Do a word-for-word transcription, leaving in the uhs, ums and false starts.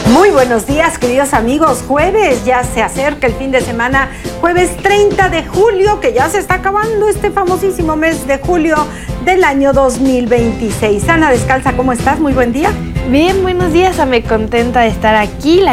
Muy buenos días, queridos amigos. Jueves, ya se acerca el fin de semana, jueves treinta de julio, que ya se está acabando este famosísimo mes de julio del año dos mil veintiséis. Ana Descalza, ¿cómo estás? Muy buen día. Bien, buenos días, me contenta de estar aquí. La